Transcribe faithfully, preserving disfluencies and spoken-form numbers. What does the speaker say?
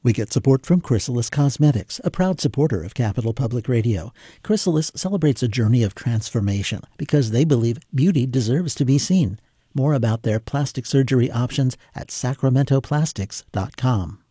We get support from Chrysalis Cosmetics, a proud supporter of Capital Public Radio. Chrysalis celebrates a journey of transformation because they believe beauty deserves to be seen. More about their plastic surgery options at sacramento plastics dot com.